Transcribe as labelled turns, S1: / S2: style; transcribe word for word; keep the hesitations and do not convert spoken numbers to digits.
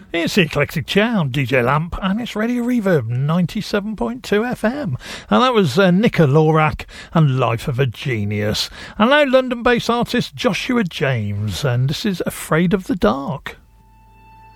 S1: It's the Eclectic Chair on D J Lamp, and it's Radio Reverb ninety-seven point two F M. And that was uh, Nicker Lorak and Life of a Genius. And now London-based artist Joshua James, and this is Afraid of the Dark.